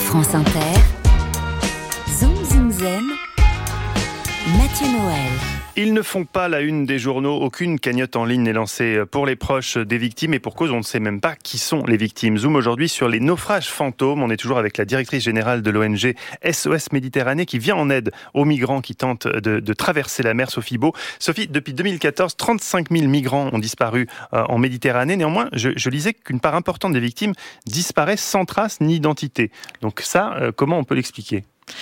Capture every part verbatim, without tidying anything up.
France Inter, Zoom Zoom Zen, Mathieu Noël. Ils ne font pas la une des journaux. Aucune cagnotte en ligne n'est lancée pour les proches des victimes et pour cause, on ne sait même pas qui sont les victimes. Zoom aujourd'hui sur les naufrages fantômes. On est toujours avec la directrice générale de l'O N G S O S Méditerranée qui vient en aide aux migrants qui tentent de, de traverser la mer. Sophie Beau. Sophie, depuis deux mille quatorze, trente-cinq mille migrants ont disparu euh, en Méditerranée. Néanmoins, je, je lisais qu'une part importante des victimes disparaît sans trace ni identité. Donc ça, euh, comment on peut l'expliquer ?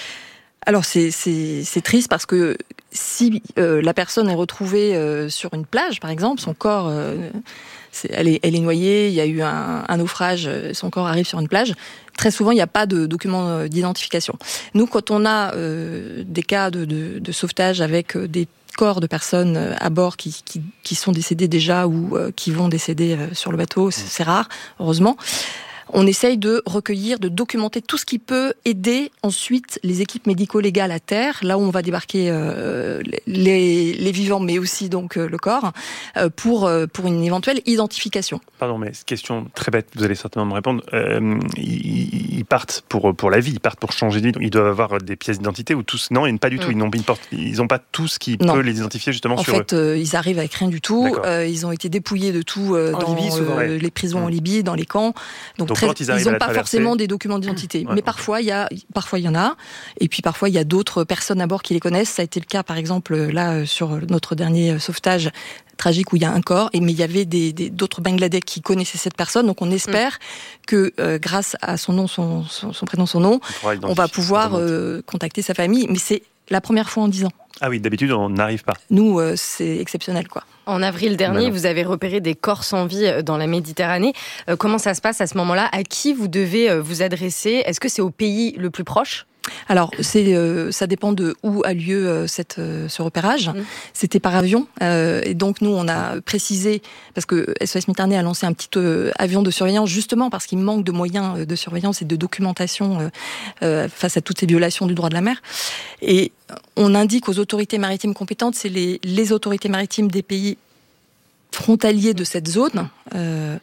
Alors c'est, c'est, c'est triste parce que si euh, la personne est retrouvée euh, sur une plage, par exemple, son corps, euh, c'est, elle, est, elle est noyée, il y a eu un, un naufrage, son corps arrive sur une plage, très souvent il n'y a pas de document d'identification. Nous, quand on a euh, des cas de, de, de sauvetage avec des corps de personnes à bord qui, qui, qui sont décédées déjà ou euh, qui vont décéder euh, sur le bateau, c'est, c'est rare, heureusement. On essaye de recueillir, de documenter tout ce qui peut aider ensuite les équipes médico-légales à terre, là où on va débarquer euh, les, les vivants, mais aussi donc euh, le corps, euh, pour euh, pour une éventuelle identification. Pardon, mais question très bête, vous allez certainement me répondre. Euh, ils, ils partent pour pour la vie, ils partent pour changer de vie, donc ils doivent avoir des pièces d'identité ou tous. Non, pas du tout. Mmh. Ils n'ont ils n'ont pas tout ce qui non. peut les identifier justement en sur eux. En fait, euh, ils arrivent avec rien du tout. Euh, ils ont été dépouillés de tout euh, dans Libye, souvent, euh, ouais. les prisons mmh. en Libye, dans les camps. Donc, donc Très, ils n'ont pas forcément des documents d'identité, ouais, mais parfois il y a, parfois il y en a, et puis parfois il y a d'autres personnes à bord qui les connaissent. Ça a été le cas, par exemple, là sur notre dernier sauvetage tragique où il y a un corps, et mais il y avait des, des d'autres Bangladais qui connaissaient cette personne. Donc on espère mmh. que euh, grâce à son nom, son, son, son prénom, son nom, on, on va pouvoir euh, contacter sa famille. Mais c'est la première fois en dix ans. Ah oui, d'habitude on n'arrive pas. Nous, euh, c'est exceptionnel, quoi. En avril dernier, vous avez repéré des corps sans vie dans la Méditerranée. Euh, comment ça se passe à ce moment-là ? À qui vous devez vous adresser ? Est-ce que c'est au pays le plus proche ? Alors, c'est, euh, ça dépend de où a lieu euh, cette, euh, ce repérage. Mmh. C'était par avion. Euh, et donc, nous, on a précisé, parce que S O S Méditerranée a lancé un petit euh, avion de surveillance, justement parce qu'il manque de moyens de surveillance et de documentation euh, euh, face à toutes ces violations du droit de la mer. Et on indique aux autorités maritimes compétentes, c'est les, les autorités maritimes des pays frontaliers de cette zone, euh,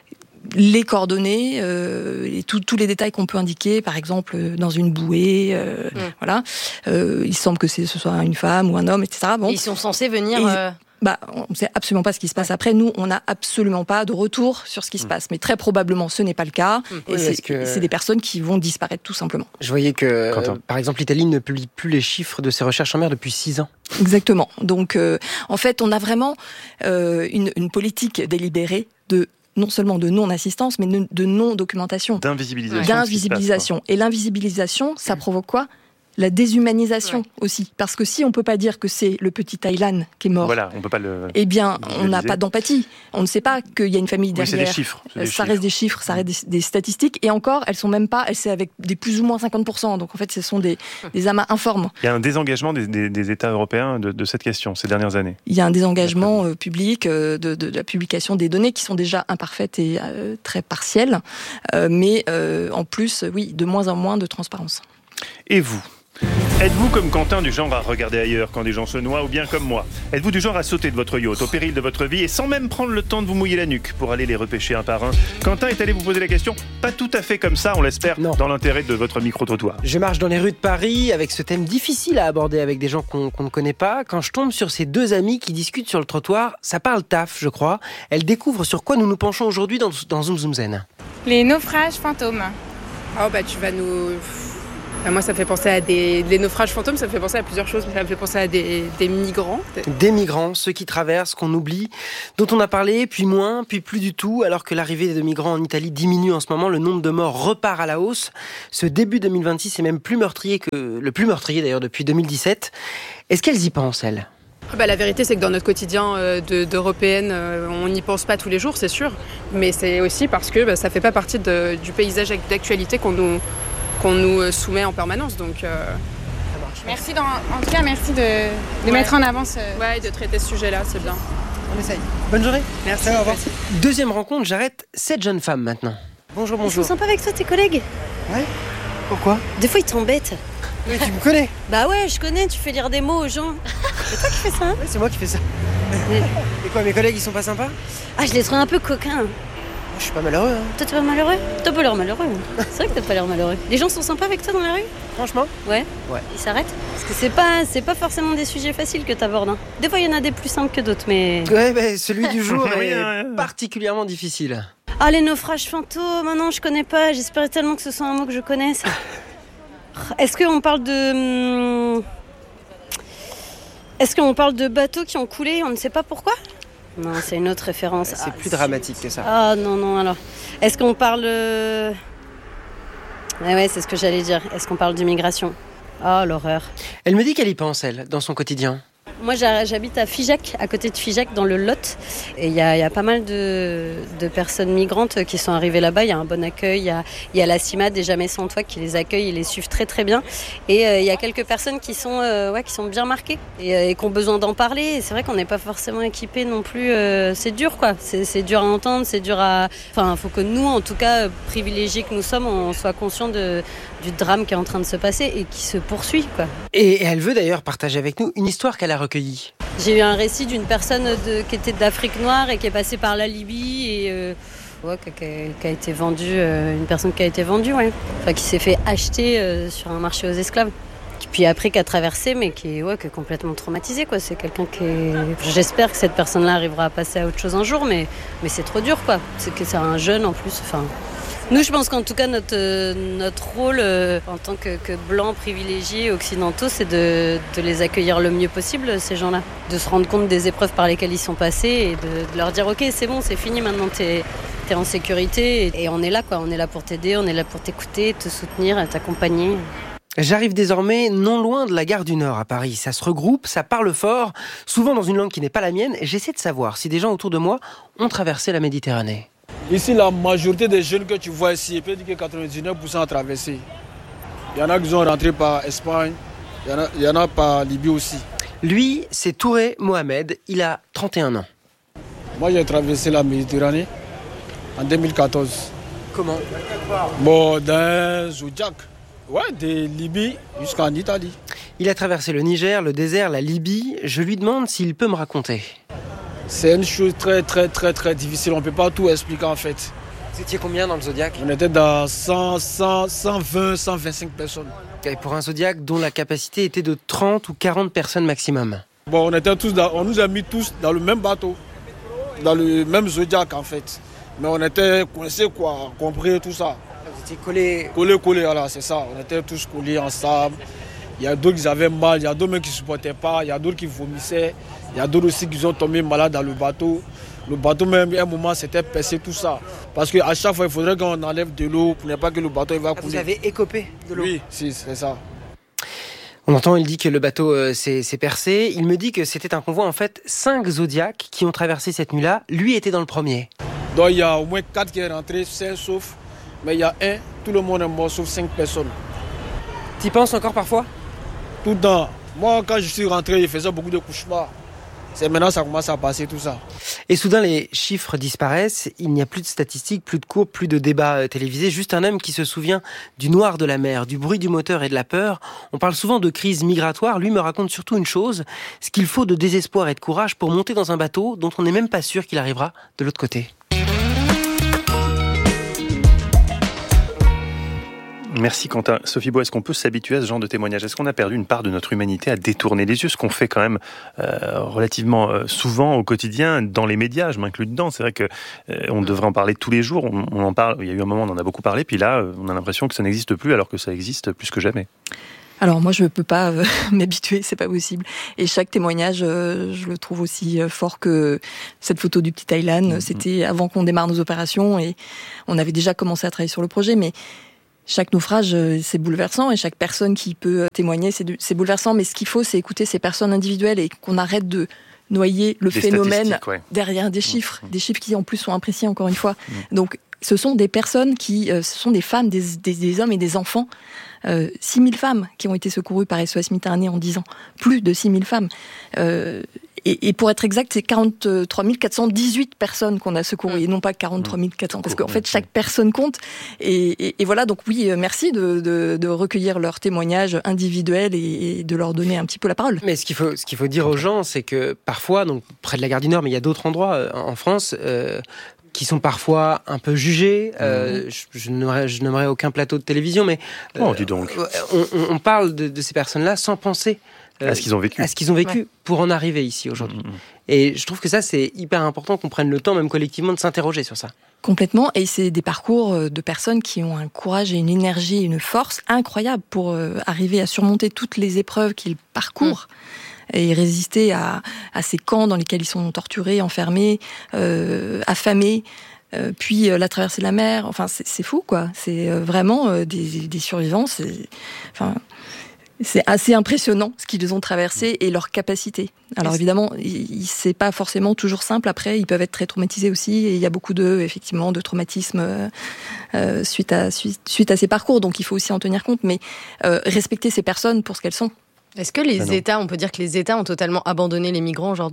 les coordonnées euh, et tous les détails qu'on peut indiquer, par exemple dans une bouée, euh, mmh. voilà. Euh, il semble que c'est, ce soit une femme ou un homme, et cetera. Bon. Et ils sont censés venir. Et, euh... Bah, on ne sait absolument pas ce qui se passe ouais. après. Nous, on n'a absolument pas de retour sur ce qui mmh. se passe. Mais très probablement, ce n'est pas le cas. Mmh. Et oui, c'est, que... c'est des personnes qui vont disparaître tout simplement. Je voyais que, euh, par exemple, l'Italie ne publie plus les chiffres de ses recherches en mer depuis six ans. Exactement. Donc, euh, en fait, on a vraiment euh, une, une politique délibérée de non seulement de non-assistance, mais de non-documentation. D'invisibilisation. D'invisibilisation. Et l'invisibilisation, ça provoque quoi ? La déshumanisation ouais. aussi. Parce que si on ne peut pas dire que c'est le petit Taylan qui est mort, voilà, on peut pas le eh bien, on n'a pas d'empathie. On ne sait pas qu'il y a une famille derrière. Oui, c'est des chiffres. C'est des ça chiffres. reste des chiffres, ça reste des, des statistiques. Et encore, elles sont même pas, elles c'est avec des plus ou moins cinquante pour cent. Donc en fait, ce sont des, des amas informes. Il y a un désengagement des, des, des États européens de, de cette question ces dernières années. Il y a un désengagement euh, public euh, de, de, de la publication des données qui sont déjà imparfaites et euh, très partielles. Euh, mais euh, en plus, oui, de moins en moins de transparence. Et vous ? Êtes-vous comme Quentin du genre à regarder ailleurs quand des gens se noient ou bien comme moi ? Êtes-vous du genre à sauter de votre yacht au péril de votre vie et sans même prendre le temps de vous mouiller la nuque pour aller les repêcher un par un ? Quentin est allé vous poser la question, pas tout à fait comme ça, on l'espère, non. dans l'intérêt de votre micro-trottoir. Je marche dans les rues de Paris avec ce thème difficile à aborder avec des gens qu'on, qu'on ne connaît pas. Quand je tombe sur ces deux amies qui discutent sur le trottoir, ça parle taf, je crois. Elles découvrent sur quoi nous nous penchons aujourd'hui dans, dans Zoom Zoom Zen. Les naufrages fantômes. Oh bah tu vas nous... Moi, ça me fait penser à des... Les naufrages fantômes, ça me fait penser à plusieurs choses. Ça me fait penser à des, des migrants. Des migrants, ceux qui traversent, qu'on oublie, dont on a parlé, puis moins, puis plus du tout. Alors que l'arrivée de migrants en Italie diminue en ce moment, le nombre de morts repart à la hausse. Ce début deux mille vingt-six est même plus meurtrier que... Le plus meurtrier d'ailleurs depuis deux mille dix-sept. Est-ce qu'elles y pensent, elles ? Bah, la vérité, c'est que dans notre quotidien euh, de, d'européenne, euh, on n'y pense pas tous les jours, c'est sûr. Mais c'est aussi parce que bah, ça ne fait pas partie de, du paysage d'actualité qu'on nous... qu'on nous soumet en permanence, donc... Euh... Ça marche. Merci, dans, en tout cas, merci de, de ouais. mettre en avant ce... Ouais, de traiter ce sujet-là, c'est bien. On essaye. Bonne journée. Merci. Au revoir. Deuxième rencontre, j'arrête cette jeune femme maintenant. Bonjour, bonjour. Ils sont sympas avec toi, tes collègues ? Ouais. Pourquoi ? Des fois, ils t'embêtent. Oui, tu me connais ? Bah ouais, je connais, tu fais lire des mots aux gens. C'est toi qui fais ça, hein ? Oui, c'est moi qui fais ça. Et quoi, mes collègues, ils sont pas sympas ? Ah, je les trouve un peu coquins. Je suis pas malheureux. Hein. Toi, t'es pas malheureux? T'as pas l'air malheureux. C'est vrai que t'as pas l'air malheureux. Les gens sont sympas avec toi dans la rue? Franchement? Ouais. Ouais. Ils s'arrêtent? Parce que c'est pas, c'est pas forcément des sujets faciles que t'abordes. Hein. Des fois, il y en a des plus simples que d'autres, mais... Ouais, bah, celui du jour Oui, est ouais, ouais. particulièrement difficile. Ah, les naufrages fantômes, non, je connais pas. J'espérais tellement que ce soit un mot que je connaisse. Est-ce qu'on parle de... Est-ce qu'on parle de bateaux qui ont coulé, on ne sait pas pourquoi? Non, c'est une autre référence. C'est ah, plus dramatique que ça. Ah non, non, alors. Est-ce qu'on parle... Ouais, ouais, c'est ce que j'allais dire. Est-ce qu'on parle d'immigration? Ah, l'horreur. Elle me dit qu'elle y pense, elle, dans son quotidien. Moi, j'habite à Figeac, à côté de Figeac, dans le Lot. Et il y, y a pas mal de, de personnes migrantes qui sont arrivées là-bas. Il y a un bon accueil. Il y a, y a la CIMAD et Jamais sans toi qui les accueille. Ils les suivent très, très bien. Et il euh, y a quelques personnes qui sont, euh, ouais, qui sont bien marquées et, euh, et qui ont besoin d'en parler. Et c'est vrai qu'on n'est pas forcément équipés non plus. Euh, c'est dur, quoi. C'est, c'est dur à entendre, c'est dur à... Enfin, il faut que nous, en tout cas, privilégiés que nous sommes, on soit conscients de, du drame qui est en train de se passer et qui se poursuit, quoi. Et elle veut d'ailleurs partager avec nous une histoire qu'elle a recueillie. J'ai eu un récit d'une personne de, qui était d'Afrique noire et qui est passée par la Libye et euh, ouais, qui, a, qui a été vendue, euh, une personne qui a été vendue, ouais. Enfin, qui s'est fait acheter euh, sur un marché aux esclaves. Puis après qui a traversé, mais qui est, ouais, qui est complètement traumatisé, quoi. C'est quelqu'un qui est... J'espère que cette personne-là arrivera à passer à autre chose un jour, mais, mais c'est trop dur, quoi. C'est que c'est un jeune en plus, enfin... Nous, je pense qu'en tout cas, notre, euh, notre rôle euh, en tant que, que blancs privilégiés occidentaux, c'est de, de les accueillir le mieux possible, ces gens-là. De se rendre compte des épreuves par lesquelles ils sont passés et de, de leur dire « Ok, c'est bon, c'est fini, maintenant t'es, t'es en sécurité. » Et on est là, quoi. On est là pour t'aider, on est là pour t'écouter, te soutenir, t'accompagner. J'arrive désormais non loin de la gare du Nord à Paris. Ça se regroupe, ça parle fort, souvent dans une langue qui n'est pas la mienne. J'essaie de savoir si des gens autour de moi ont traversé la Méditerranée. Ici, la majorité des jeunes que tu vois ici, peut dire que quatre-vingt-dix-neuf pour cent ont traversé. Il y en a qui sont rentrés par Espagne, il y en a, il y en a par Libye aussi. Lui, c'est Touré Mohamed, il a trente et un ans. Moi, j'ai traversé la Méditerranée en deux mille quatorze. Comment? Bon, d'un Zodiac, ouais, de Libye jusqu'en Italie. Il a traversé le Niger, le désert, la Libye. Je lui demande s'il peut me raconter. C'est une chose très très très très difficile, on ne peut pas tout expliquer en fait. Vous étiez combien dans le Zodiac? On était dans cent, cent, cent vingt, cent vingt-cinq personnes. Et pour un Zodiac dont la capacité était de trente ou quarante personnes maximum. Bon, on était tous dans, on nous a mis tous dans le même bateau, dans le même Zodiac en fait. Mais on était coincés quoi, compris tout ça. Vous étiez collés? Collés, collés, voilà, c'est ça. On était tous collés ensemble. Il y a d'autres qui avaient mal, il y a d'autres qui ne supportaient pas, il y a d'autres qui vomissaient. Il y a d'autres aussi qui sont tombés malades dans le bateau. Le bateau même, à un moment, c'était percé tout ça. Parce qu'à chaque fois, il faudrait qu'on enlève de l'eau pour ne pas que le bateau il va couler. Vous avez écopé de l'eau? Oui, si, c'est ça. On entend, il dit que le bateau euh, s'est, s'est percé. Il me dit que c'était un convoi, en fait, cinq Zodiacs qui ont traversé cette nuit-là. Lui était dans le premier. Donc il y a au moins quatre qui sont rentrés, cinq sauf. Mais il y a un, tout le monde est mort sauf cinq personnes. Tu y penses encore parfois? Tout le temps. Moi, quand je suis rentré, il faisait beaucoup de cauchemars. C'est maintenant ça commence à passer tout ça. Et soudain, les chiffres disparaissent. Il n'y a plus de statistiques, plus de cours, plus de débats télévisés. Juste un homme qui se souvient du noir de la mer, du bruit du moteur et de la peur. On parle souvent de crise migratoire. Lui me raconte surtout une chose, ce qu'il faut de désespoir et de courage pour monter dans un bateau dont on n'est même pas sûr qu'il arrivera de l'autre côté. Merci Quentin. Sophie Bois, est-ce qu'on peut s'habituer à ce genre de témoignage? Est-ce qu'on a perdu une part de notre humanité à détourner les yeux? Ce qu'on fait quand même euh, relativement euh, souvent au quotidien dans les médias, je m'inclus dedans. C'est vrai qu'on euh, devrait en parler tous les jours. On, on en parle. Il y a eu un moment, on en a beaucoup parlé. Puis là, euh, on a l'impression que ça n'existe plus alors que ça existe plus que jamais. Alors moi je peux pas euh, m'habituer, c'est pas possible. Et chaque témoignage, euh, je le trouve aussi euh, fort que cette photo du petit Thaïlande. Mmh. C'était avant qu'on démarre nos opérations et on avait déjà commencé à travailler sur le projet, mais chaque naufrage, c'est bouleversant et chaque personne qui peut témoigner, c'est, c'est bouleversant. Mais ce qu'il faut, c'est écouter ces personnes individuelles et qu'on arrête de noyer le des phénomène ouais. derrière des chiffres, mmh. des chiffres qui en plus sont imprécis encore une fois. Mmh. Donc, ce sont des personnes qui, euh, ce sont des femmes, des, des, des hommes et des enfants. Euh, six mille femmes qui ont été secourues par S O S Méditerranée en dix ans. Plus de six mille femmes. Euh, et, et pour être exact, c'est quarante-trois mille quatre cent dix-huit personnes qu'on a secourues, mmh. et non pas quarante-trois mille quatre cents. Parce qu'en fait, chaque personne compte. Et, et, et voilà, donc oui, merci de, de, de recueillir leurs témoignages individuels et, et de leur donner un petit peu la parole. Mais ce qu'il faut, ce qu'il faut dire aux gens, c'est que parfois, donc près de la gare du Nord, mais il y a d'autres endroits en France, euh, qui sont parfois un peu jugés. Euh, mmh. je, je, n'aurais, je n'aimerais aucun plateau de télévision, mais euh, oh, dis donc. On, on, on parle de, de ces personnes-là sans penser euh, à ce qu'ils ont vécu, à ce qu'ils ont vécu ouais. pour en arriver ici aujourd'hui. Mmh. Et je trouve que ça, c'est hyper important qu'on prenne le temps, même collectivement, de s'interroger sur ça. Complètement, et c'est des parcours de personnes qui ont un courage et une énergie et une force incroyables pour euh, arriver à surmonter toutes les épreuves qu'ils parcourent. Mmh. Et résister à, à ces camps dans lesquels ils sont torturés, enfermés, euh, affamés, euh, puis euh, la traversée de la mer. Enfin, c'est, c'est fou, quoi. C'est euh, vraiment euh, des, des survivants. C'est, enfin, c'est assez impressionnant ce qu'ils ont traversé et leur capacité. Alors évidemment, il, c'est pas forcément toujours simple. Après, ils peuvent être très traumatisés aussi. Et il y a beaucoup de, effectivement, de traumatismes euh, euh, suite à suite, suite à ces parcours. Donc, il faut aussi en tenir compte. Mais euh, respecter ces personnes pour ce qu'elles sont. Est-ce que les États, on peut dire que les États ont totalement abandonné les migrants aujourd'hui ?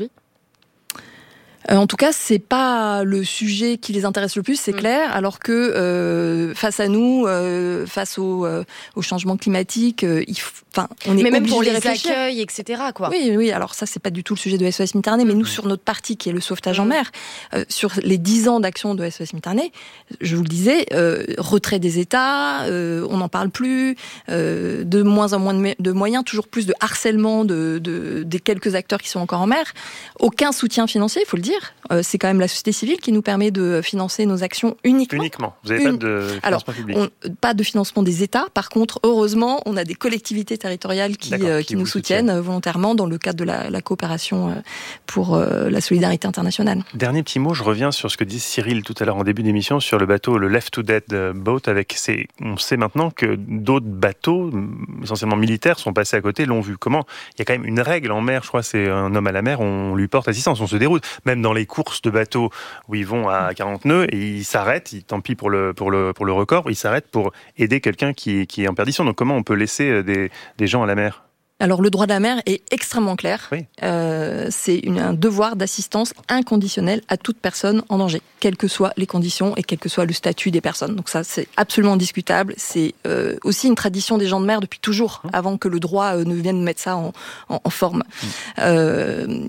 Euh, en tout cas, c'est pas le sujet qui les intéresse le plus, c'est mmh. clair. Alors que euh, face à nous, euh, face au, euh, au changement climatique, euh, il f... enfin, on est mais même pour les accueils, et cetera. Quoi. Oui, oui. Alors ça, c'est pas du tout le sujet de S O S Méditerranée, mais nous, sur notre partie qui est le sauvetage mmh. en mer, euh, sur les dix ans d'action de S O S Méditerranée, je vous le disais, euh, retrait des États, euh, on n'en parle plus, euh, de moins en moins de, de moyens, toujours plus de harcèlement de, de des quelques acteurs qui sont encore en mer, aucun soutien financier, il faut le dire. Euh, c'est quand même la société civile qui nous permet de financer nos actions uniquement. Uniquement. Vous n'avez Une... pas de financement Alors, public. On, pas de financement des États. Par contre, heureusement, on a des collectivités territoriales qui, euh, qui, qui nous soutiennent, soutiennent volontairement dans le cadre de la, la coopération euh, pour euh, la solidarité internationale. Dernier petit mot, je reviens sur ce que dit Cyril tout à l'heure en début d'émission sur le bateau, le Left to Dead Boat. Avec ces... On sait maintenant que d'autres bateaux, essentiellement militaires, sont passés à côté, l'ont vu. Comment ? Il y a quand même une règle en mer, je crois, c'est un homme à la mer, on lui porte assistance, on se déroute. Même dans les courses de bateaux où ils vont à quarante nœuds et ils s'arrêtent, ils, tant pis pour le, pour, le, pour le record, ils s'arrêtent pour aider quelqu'un qui, qui est en perdition. Donc comment on peut laisser des, des gens à la mer ? Alors le droit de la mer est extrêmement clair. Oui. Euh, c'est une, un devoir d'assistance inconditionnelle à toute personne en danger, quelles que soient les conditions et quel que soit le statut des personnes. Donc ça, c'est absolument discutable. C'est euh, aussi une tradition des gens de mer depuis toujours, mmh. avant que le droit euh, ne vienne mettre ça en, en, en forme. Mmh. Euh,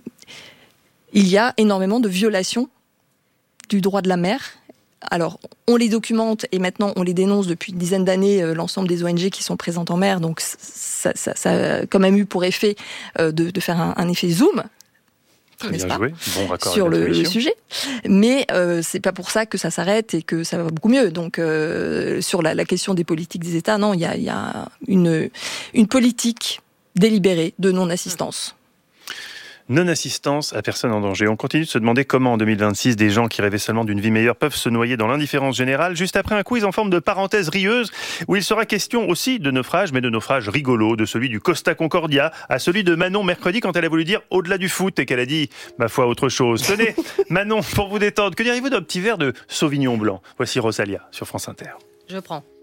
il y a énormément de violations du droit de la mer. Alors, on les documente et maintenant on les dénonce depuis une dizaine d'années, euh, l'ensemble des O N G qui sont présentes en mer. Donc, ça, ça, ça a quand même eu pour effet euh, de, de faire un, un effet zoom. Très bien joué, bon raccord sur le, le sujet. Mais euh, c'est pas pour ça que ça s'arrête et que ça va beaucoup mieux. Donc, euh, sur la, la question des politiques des États, non, il y a, y a une, une politique délibérée de non-assistance. Non-assistance à personne en danger. On continue de se demander comment en deux mille vingt-six des gens qui rêvaient seulement d'une vie meilleure peuvent se noyer dans l'indifférence générale, juste après un quiz en forme de parenthèse rieuse où il sera question aussi de naufrage, mais de naufrage rigolo, de celui du Costa Concordia à celui de Manon mercredi quand elle a voulu dire au-delà du foot et qu'elle a dit ma foi autre chose. Tenez, Manon, pour vous détendre, que diriez-vous d'un petit verre de Sauvignon blanc ? Voici Rosalia sur France Inter. Je prends.